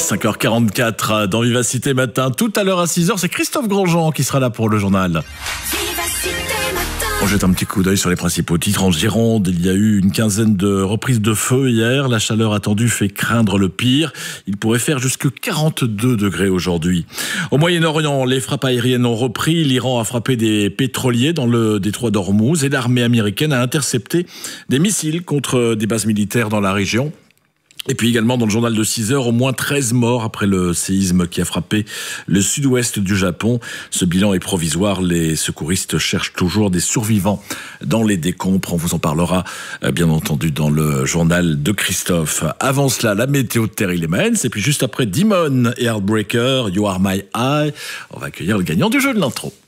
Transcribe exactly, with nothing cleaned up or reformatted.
cinq heures quarante-quatre dans Vivacité Matin. Tout à l'heure à six heures, c'est Christophe Grandjean qui sera là pour le journal. On jette un petit coup d'œil sur les principaux titres. En Gironde, il y a eu une quinzaine de reprises de feu hier. La chaleur attendue fait craindre le pire. Il pourrait faire jusque quarante-deux degrés aujourd'hui. Au Moyen-Orient, les frappes aériennes ont repris. L'Iran a frappé des pétroliers dans le détroit d'Ormuz et l'armée américaine a intercepté des missiles contre des bases militaires dans la région. Et puis également dans le journal de six heures, au moins treize morts après le séisme qui a frappé le sud-ouest du Japon. Ce bilan est provisoire. Les secouristes cherchent toujours des survivants dans les décombres. On vous en parlera bien entendu dans le journal de Christophe. Avant cela, la météo de Terry Lemans. Et puis juste après, Dimon et Heartbreaker, You Are My Eye. On va accueillir le gagnant du jeu de l'intro.